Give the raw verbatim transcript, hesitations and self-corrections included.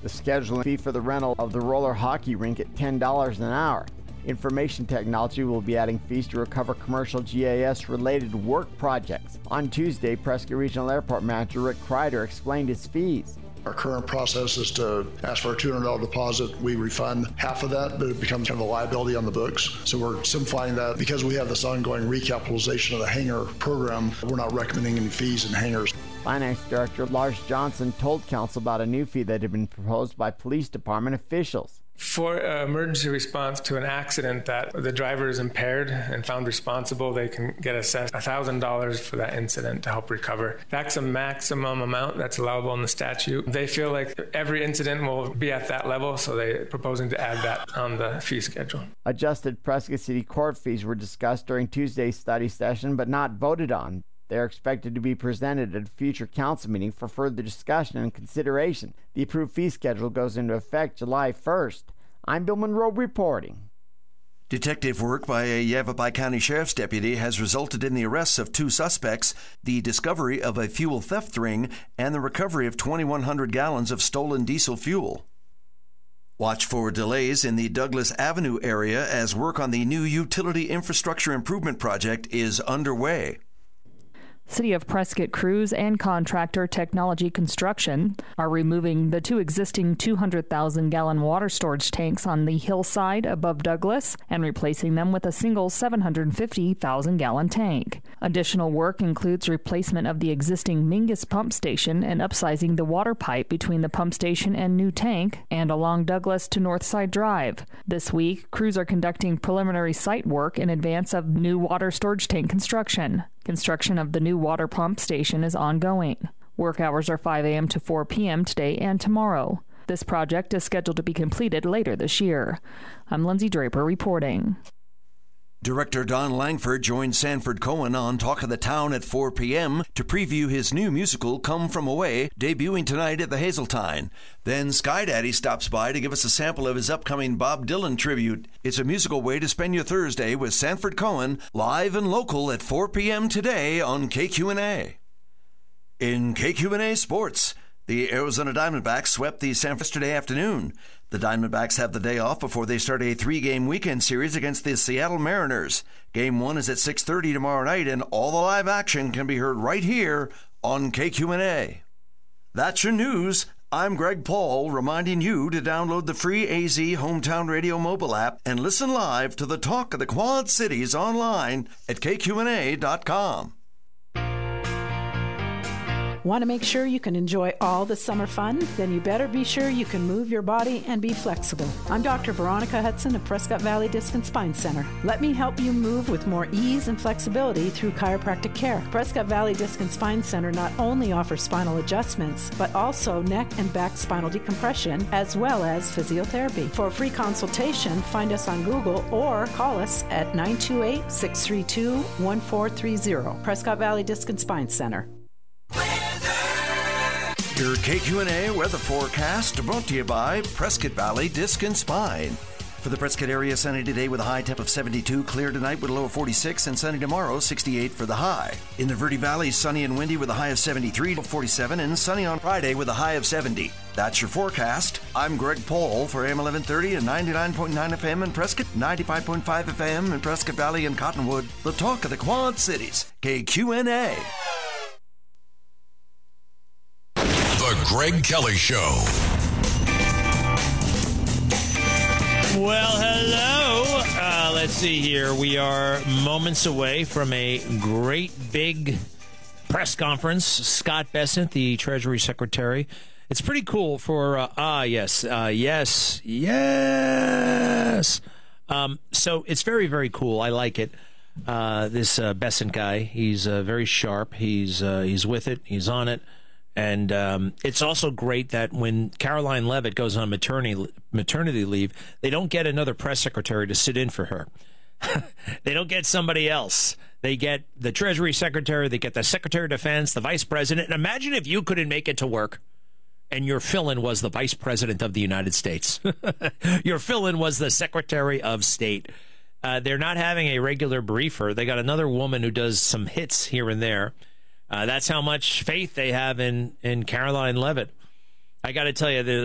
The scheduling fee for the rental of the roller hockey rink at ten dollars an hour. Information Technology will be adding fees to recover commercial G I S-related work projects. On Tuesday, Prescott Regional Airport Manager Rick Kreider explained his fees. Our current process is to ask for a two hundred dollars deposit. We refund half of that, but it becomes kind of a liability on the books. So we're simplifying that. Because we have this ongoing recapitalization of the hangar program, we're not recommending any fees in hangars. Finance Director Lars Johnson told Council about a new fee that had been proposed by police department officials. For uh, emergency response to an accident that the driver is impaired and found responsible, they can get assessed one thousand dollars for that incident to help recover. That's a maximum amount that's allowable in the statute. They feel like every incident will be at that level, so they're proposing to add that on the fee schedule. Adjusted Prescott City court fees were discussed during Tuesday's study session, but not voted on. They are expected to be presented at a future council meeting for further discussion and consideration. The approved fee schedule goes into effect July first. I'm Bill Monroe reporting. Detective work by a Yavapai County Sheriff's deputy has resulted in the arrests of two suspects, the discovery of a fuel theft ring, and the recovery of twenty-one hundred gallons of stolen diesel fuel. Watch for delays in the Douglas Avenue area as work on the new utility infrastructure improvement project is underway. City of Prescott crews and contractor Technology Construction are removing the two existing two hundred thousand gallon water storage tanks on the hillside above Douglas and replacing them with a single seven hundred fifty thousand gallon tank. Additional work includes replacement of the existing Mingus pump station and upsizing the water pipe between the pump station and new tank and along Douglas to Northside Drive. This week, crews are conducting preliminary site work in advance of new water storage tank construction. Construction of the new water pump station is ongoing. Work hours are five a.m. to four p.m. today and tomorrow. This project is scheduled to be completed later this year. I'm Lindsay Draper reporting. Director Don Langford joined Sanford Cohen on Talk of the Town at four p.m. to preview his new musical, Come From Away, debuting tonight at the Hazeltine. Then Sky Daddy stops by to give us a sample of his upcoming Bob Dylan tribute. It's a musical way to spend your Thursday with Sanford Cohen, live and local at four p.m. today on K Q N A. In K Q N A Sports, the Arizona Diamondbacks swept the San Francisco yesterday afternoon. The Diamondbacks have the day off before they start a three-game weekend series against the Seattle Mariners. Game one is at six thirty tomorrow night, and all the live action can be heard right here on K Q N A. That's your news. I'm Greg Paul, reminding you to download the free A Z Hometown Radio mobile app and listen live to the Talk of the Quad Cities online at K Q N A dot com. Want to make sure you can enjoy all the summer fun? Then you better be sure you can move your body and be flexible. I'm Doctor Veronica Hudson of Prescott Valley Disc and Spine Center. Let me help you move with more ease and flexibility through chiropractic care. Prescott Valley Disc and Spine Center not only offers spinal adjustments, but also neck and back spinal decompression, as well as physiotherapy. For a free consultation, find us on Google or call us at nine two eight, six three two, one four three zero. Prescott Valley Disc and Spine Center. Your K Q N A weather forecast brought to you by Prescott Valley Disc and Spine. For the Prescott area, sunny today with a high temp of seventy-two, clear tonight with a low of forty-six, and sunny tomorrow, sixty-eight for the high. In the Verde Valley, sunny and windy with a high of seventy-three to forty-seven, and sunny on Friday with a high of seventy. That's your forecast. I'm Greg Paul for A M eleven thirty and ninety-nine point nine F M in Prescott, ninety-five point five F M in Prescott Valley and Cottonwood. The talk of the Quad Cities, K Q N A. The Greg Kelly Show. Well, hello. Uh, let's see here. We are moments away from a great big press conference. Scott Bessent, the Treasury Secretary. It's pretty cool for, uh, ah, yes, uh, yes, yes. Um, so it's very, very cool. I like it. Uh, this uh, Bessent guy, he's uh, very sharp. He's uh, he's with it. He's on it. And um, it's also great that when Caroline Leavitt goes on maternity maternity leave, they don't get another press secretary to sit in for her. They don't get somebody else. They get the Treasury Secretary, they get the Secretary of Defense, the Vice President. And imagine if you couldn't make it to work and your fill-in was the Vice President of the United States. Your fill-in was the Secretary of State. Uh, they're not having a regular briefer. They got another woman who does some hits here and there. Uh, that's how much faith they have in, in Caroline Leavitt. I got to tell you, the